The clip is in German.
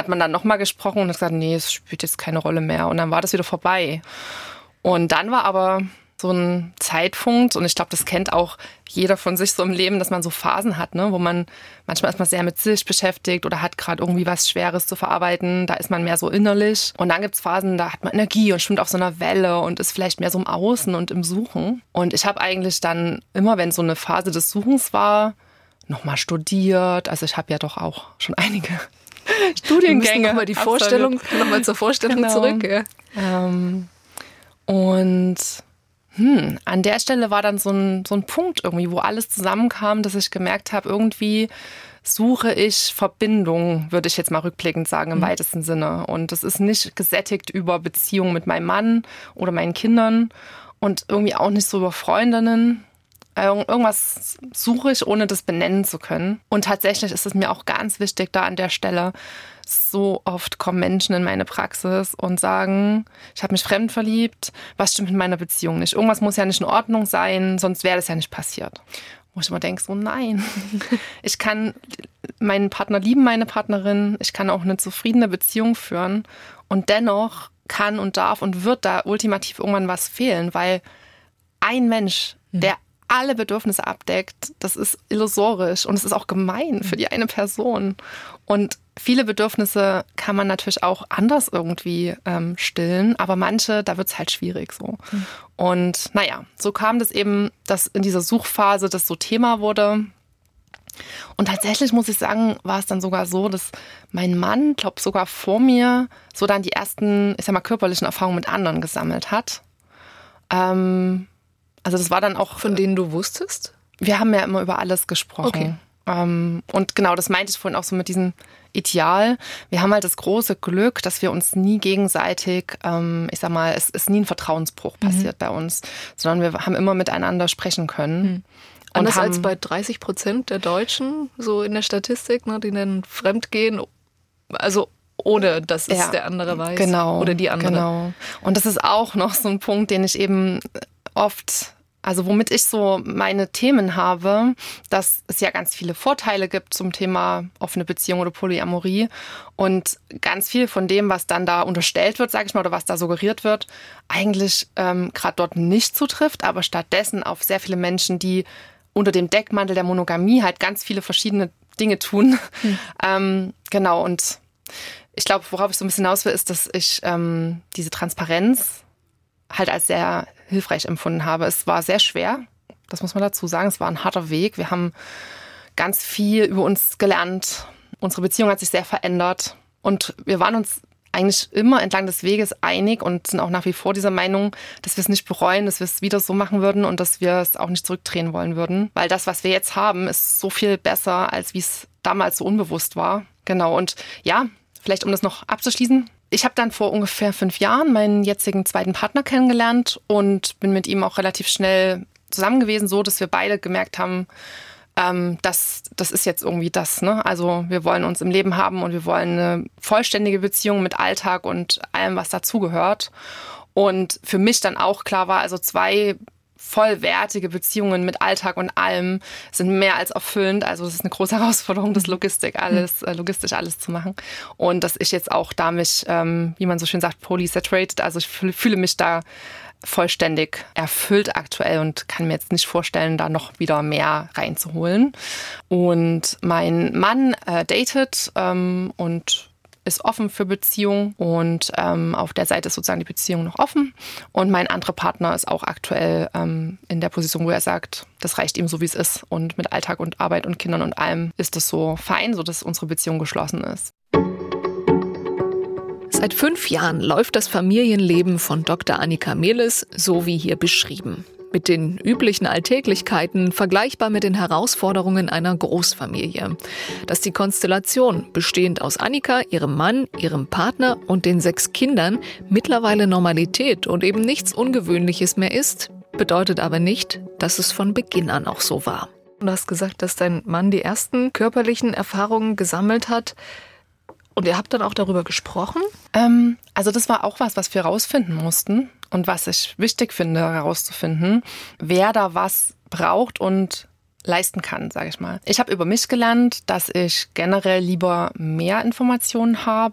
hat man dann nochmal gesprochen und hat gesagt, nee, es spielt jetzt keine Rolle mehr. Und dann war das wieder vorbei. Und dann war aber so ein Zeitpunkt, und ich glaube, das kennt auch jeder von sich so im Leben, dass man so Phasen hat, ne, wo man manchmal ist man sehr mit sich beschäftigt oder hat gerade irgendwie was Schweres zu verarbeiten, da ist man mehr so innerlich. Und dann gibt's Phasen, da hat man Energie und schwimmt auf so einer Welle und ist vielleicht mehr so im Außen und im Suchen. Und ich habe eigentlich dann immer, wenn so eine Phase des Suchens war, nochmal studiert. Also ich habe ja doch auch schon einige Studiengänge. Nochmal die Vorstellung, nochmal zur Vorstellung genau. Zurück. Ja. Und an der Stelle war dann so ein Punkt irgendwie, wo alles zusammenkam, dass ich gemerkt habe, irgendwie suche ich Verbindung, würde ich jetzt mal rückblickend sagen, im weitesten Sinne. Und das ist nicht gesättigt über Beziehungen mit meinem Mann oder meinen Kindern und irgendwie auch nicht so über Freundinnen. Irgendwas suche ich, ohne das benennen zu können. Und tatsächlich ist es mir auch ganz wichtig, da an der Stelle, so oft kommen Menschen in meine Praxis und sagen, ich habe mich fremd verliebt, was stimmt mit meiner Beziehung nicht? Irgendwas muss ja nicht in Ordnung sein, sonst wäre das ja nicht passiert. Wo ich immer denke, so nein, ich kann meinen Partner lieben, meine Partnerin, ich kann auch eine zufriedene Beziehung führen und dennoch kann und darf und wird da ultimativ irgendwann was fehlen, weil ein Mensch, der alle Bedürfnisse abdeckt, das ist illusorisch und es ist auch gemein für die eine Person. Und viele Bedürfnisse kann man natürlich auch anders irgendwie stillen, aber manche, da wird es halt schwierig so. Und naja, so kam das eben, dass in dieser Suchphase das so Thema wurde. Und tatsächlich muss ich sagen, war es dann sogar so, dass mein Mann, glaube sogar vor mir, so dann die ersten, ich sag mal, körperlichen Erfahrungen mit anderen gesammelt hat. Also das war dann auch... Von denen du wusstest? Wir haben ja immer über alles gesprochen. Okay. Und genau, das meinte ich vorhin auch so mit diesem Ideal. Wir haben halt das große Glück, dass wir uns nie gegenseitig, ich sag mal, es ist nie ein Vertrauensbruch passiert bei uns, sondern wir haben immer miteinander sprechen können. Anders als bei 30% der Deutschen, so in der Statistik, ne, die dann fremdgehen, also ohne dass es der andere weiß. Genau, oder die andere. Genau. Und das ist auch noch so ein Punkt, den ich eben oft... Also womit ich so meine Themen habe, dass es ja ganz viele Vorteile gibt zum Thema offene Beziehung oder Polyamorie und ganz viel von dem, was dann da unterstellt wird, sage ich mal, oder was da suggeriert wird, eigentlich gerade dort nicht zutrifft, aber stattdessen auf sehr viele Menschen, die unter dem Deckmantel der Monogamie halt ganz viele verschiedene Dinge tun. Genau, und ich glaube, worauf ich so ein bisschen hinaus will, ist, dass ich diese Transparenz halt als sehr hilfreich empfunden habe. Es war sehr schwer, das muss man dazu sagen. Es war ein harter Weg. Wir haben ganz viel über uns gelernt. Unsere Beziehung hat sich sehr verändert. Und wir waren uns eigentlich immer entlang des Weges einig und sind auch nach wie vor dieser Meinung, dass wir es nicht bereuen, dass wir es wieder so machen würden und dass wir es auch nicht zurückdrehen wollen würden. Weil das, was wir jetzt haben, ist so viel besser, als wie es damals so unbewusst war. Genau, und ja, vielleicht um das noch abzuschließen, ich habe dann vor ungefähr 5 Jahren meinen jetzigen zweiten Partner kennengelernt und bin mit ihm auch relativ schnell zusammen gewesen, so dass wir beide gemerkt haben, das ist jetzt irgendwie das, ne? Also wir wollen uns im Leben haben und wir wollen eine vollständige Beziehung mit Alltag und allem, was dazugehört. Und für mich dann auch klar war, also 2 vollwertige Beziehungen mit Alltag und allem sind mehr als erfüllend. Also es ist eine große Herausforderung, das logistisch alles zu machen. Und dass ich jetzt auch da mich, wie man so schön sagt, polysaturated, also ich fühle mich da vollständig erfüllt aktuell und kann mir jetzt nicht vorstellen, da noch wieder mehr reinzuholen. Und mein Mann datet und ist offen für Beziehung und auf der Seite ist sozusagen die Beziehung noch offen. Und mein anderer Partner ist auch aktuell in der Position, wo er sagt, das reicht ihm so, wie es ist. Und mit Alltag und Arbeit und Kindern und allem ist es so fein, sodass unsere Beziehung geschlossen ist. Seit 5 Jahren läuft das Familienleben von Dr. Annika Mehlis so wie hier beschrieben. Mit den üblichen Alltäglichkeiten, vergleichbar mit den Herausforderungen einer Großfamilie. Dass die Konstellation, bestehend aus Annika, ihrem Mann, ihrem Partner und den 6 Kindern, mittlerweile Normalität und eben nichts Ungewöhnliches mehr ist, bedeutet aber nicht, dass es von Beginn an auch so war. Du hast gesagt, dass dein Mann die ersten körperlichen Erfahrungen gesammelt hat. Und ihr habt dann auch darüber gesprochen? Also das war auch was wir rausfinden mussten und was ich wichtig finde, herauszufinden, wer da was braucht und leisten kann, sage ich mal. Ich habe über mich gelernt, dass ich generell lieber mehr Informationen habe